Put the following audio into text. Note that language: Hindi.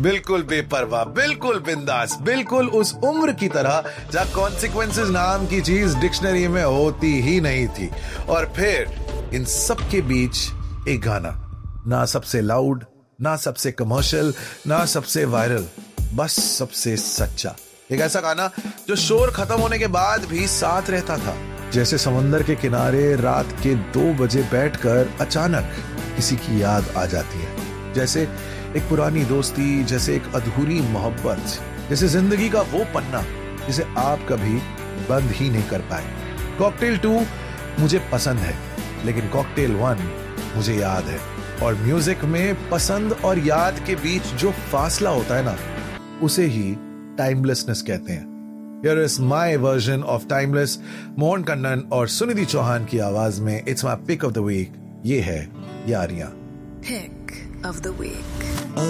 बिल्कुल बेपरवाह, बिल्कुल बिंदास, बिल्कुल उस उम्र की तरह जहां कॉन्सिक्वेंसेस नाम की चीज डिक्शनरी में होती ही नहीं थी। और फिर इन सब के बीच एक गाना, ना सबसे लाउड, ना सबसे कमर्शियल, ना सबसे वायरल, बस सबसे सच्चा। एक ऐसा गाना जो शोर खत्म होने के बाद भी साथ रहता था, जैसे समंदर के किनारे रात के 2 बजे बैठकर अचानक किसी की याद आ जाती है, जैसे एक पुरानी दोस्ती, जैसे एक अधूरी मोहब्बत, जैसे जिंदगी का वो पन्ना जिसे आप कभी बंद ही नहीं कर पाए। कॉकटेल 2 मुझे पसंद है, लेकिन कॉकटेल 1 मुझे याद है। और म्यूजिक में पसंद और याद के बीच जो फासला होता है ना, उसे ही टाइमलेसनेस कहते हैं। Here is my version of Timeless, Mohan Kannan और सुनिधि चौहान की आवाज में it's my pick of the week. ये है Yaariyan. Pick of the week.